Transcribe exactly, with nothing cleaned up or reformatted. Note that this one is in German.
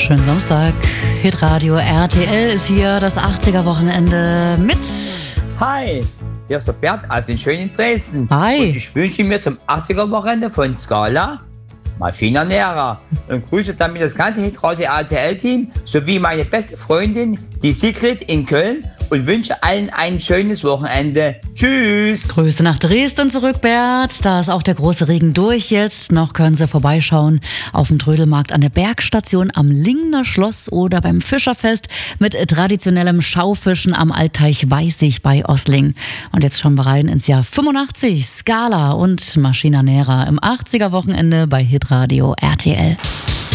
Schönen Samstag. Hitradio R T L ist hier, das achtziger-Wochenende mit... Hi, hier ist der Bert aus den schönen Dresden. Hi. Und ich wünsche mir zum achtziger-Wochenende von Scala Maschina Nera und grüße damit das ganze Hitradio R T L-Team sowie meine beste Freundin, die Sigrid in Köln, und wünsche allen ein schönes Wochenende. Tschüss. Grüße nach Dresden zurück, Bert. Da ist auch der große Regen durch jetzt. Noch können Sie vorbeischauen auf dem Trödelmarkt an der Bergstation am Lingner Schloss oder beim Fischerfest mit traditionellem Schaufischen am Altteich Weißig bei Ossling. Und jetzt schauen wir rein ins Jahr fünfundachtzig. Scala und Maschina Nera im achtziger-Wochenende bei Hitradio R T L.